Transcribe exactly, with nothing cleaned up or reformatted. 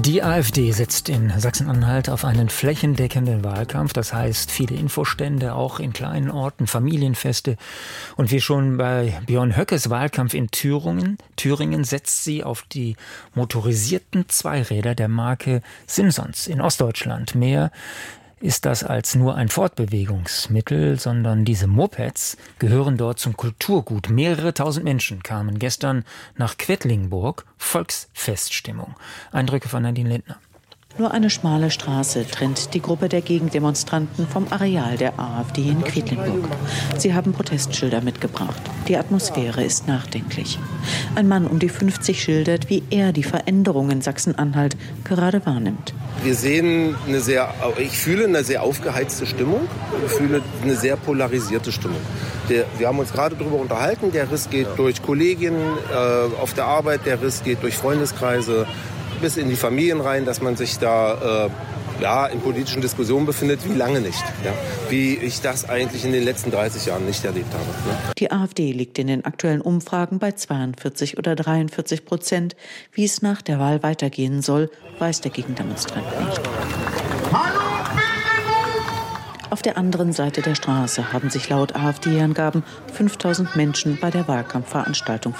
Die AfD setzt in Sachsen-Anhalt auf einen flächendeckenden Wahlkampf. Das heißt, viele Infostände, auch in kleinen Orten, Familienfeste. Und wie schon bei Björn Höckes Wahlkampf in Thüringen, Thüringen setzt sie auf die motorisierten Zweiräder der Marke Simsons in Ostdeutschland. Mehr ist das als nur ein Fortbewegungsmittel, sondern diese Mopeds gehören dort zum Kulturgut. Mehrere tausend Menschen kamen gestern nach Quedlinburg. Volksfeststimmung. Eindrücke von Nadine Lindner. Nur eine schmale Straße trennt die Gruppe der Gegendemonstranten vom Areal der AfD in Quedlinburg. Sie haben Protestschilder mitgebracht. Die Atmosphäre ist nachdenklich. Ein Mann um die fünfzig schildert, wie er die Veränderungen in Sachsen-Anhalt gerade wahrnimmt. Wir sehen eine sehr, ich fühle eine sehr aufgeheizte Stimmung. Ich fühle eine sehr polarisierte Stimmung. Der, wir haben uns gerade darüber unterhalten. Der Riss geht durch Kolleginnen äh, auf der Arbeit, der Riss geht durch Freundeskreise bis in die Familien rein, dass man sich da äh, ja, in politischen Diskussionen befindet, wie lange nicht. Ja? Wie ich das eigentlich in den letzten dreißig Jahren nicht erlebt habe. Ja? Die AfD liegt in den aktuellen Umfragen bei zweiundvierzig oder dreiundvierzig Prozent. Wie es nach der Wahl weitergehen soll, weiß der Gegendemonstrant nicht. Auf der anderen Seite der Straße haben sich laut AfD-Angaben fünftausend Menschen bei der Wahlkampfveranstaltung